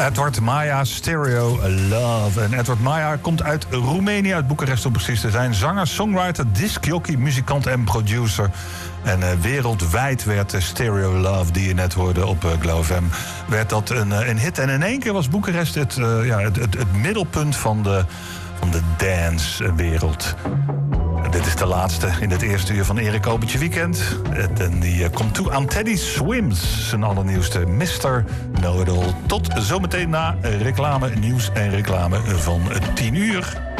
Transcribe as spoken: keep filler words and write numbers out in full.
Edward Maya, Stereo Love. En Edward Maya komt uit Roemenië, uit Boekarest om precies te zijn. Zanger, songwriter, discjockey, muzikant en producer. En uh, wereldwijd werd uh, Stereo Love, die je net hoorde op uh, Glow F M... werd dat een, uh, een hit. En in één keer was Boekarest het, uh, ja, het, het, het middelpunt van de, van de dancewereld. Dit is de laatste in het eerste uur van Erik Obertje Weekend. En die komt toe aan Teddy Swims, zijn allernieuwste mister Know-It-All. Tot zometeen na reclame, nieuws en reclame van tien uur.